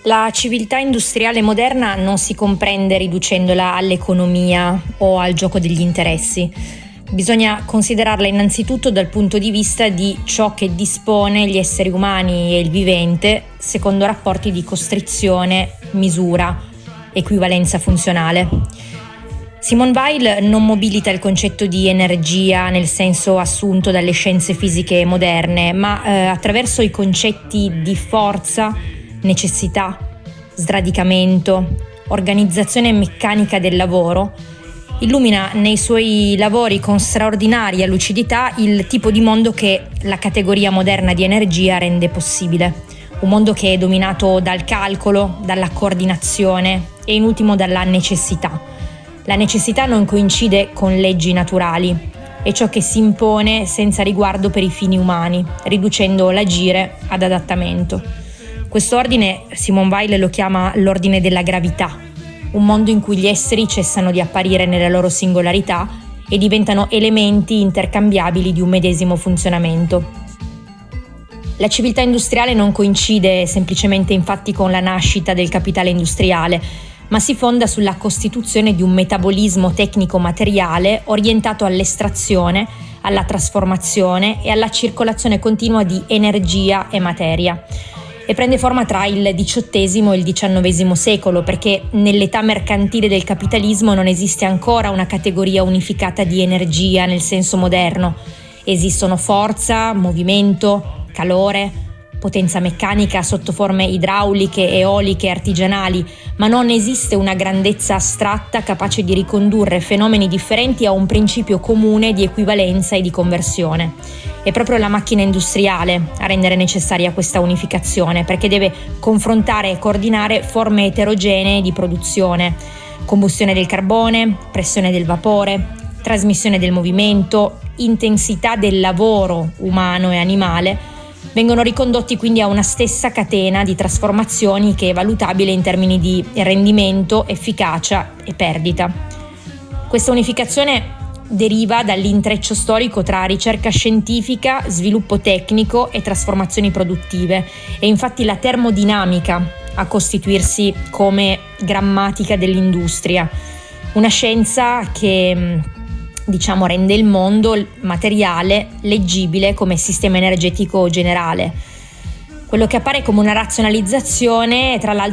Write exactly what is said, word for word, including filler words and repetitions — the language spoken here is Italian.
La civiltà industriale moderna non si comprende riducendola all'economia o al gioco degli interessi. Bisogna considerarla innanzitutto dal punto di vista di ciò che dispone gli esseri umani e il vivente secondo rapporti di costrizione, misura, equivalenza funzionale. Simone Weil non mobilita il concetto di energia nel senso assunto dalle scienze fisiche moderne, ma eh, attraverso i concetti di forza, necessità, sradicamento, organizzazione meccanica del lavoro, illumina nei suoi lavori con straordinaria lucidità il tipo di mondo che la categoria moderna di energia rende possibile. Un mondo che è dominato dal calcolo, dalla coordinazione e in ultimo dalla necessità. La necessità non coincide con leggi naturali, è ciò che si impone senza riguardo per i fini umani, riducendo l'agire ad adattamento. Questo ordine Simone Weil lo chiama l'ordine della gravità, un mondo in cui gli esseri cessano di apparire nella loro singolarità e diventano elementi intercambiabili di un medesimo funzionamento. La civiltà industriale non coincide semplicemente infatti con la nascita del capitale industriale, ma si fonda sulla costituzione di un metabolismo tecnico-materiale orientato all'estrazione, alla trasformazione e alla circolazione continua di energia e materia. E prende forma tra il diciottesimo e il diciannovesimo secolo, perché nell'età mercantile del capitalismo non esiste ancora una categoria unificata di energia nel senso moderno. Esistono forza, movimento, calore, potenza meccanica sotto forme idrauliche, eoliche, artigianali, ma non esiste una grandezza astratta capace di ricondurre fenomeni differenti a un principio comune di equivalenza e di conversione. È proprio la macchina industriale a rendere necessaria questa unificazione, perché deve confrontare e coordinare forme eterogenee di produzione, combustione del carbone, pressione del vapore, trasmissione del movimento, intensità del lavoro umano e animale, vengono ricondotti quindi a una stessa catena di trasformazioni che è valutabile in termini di rendimento, efficacia e perdita. Questa unificazione deriva dall'intreccio storico tra ricerca scientifica, sviluppo tecnico e trasformazioni produttive. È infatti la termodinamica a costituirsi come grammatica dell'industria, una scienza che diciamo rende il mondo materiale leggibile come sistema energetico generale. Quello che appare come una razionalizzazione è tra l'altro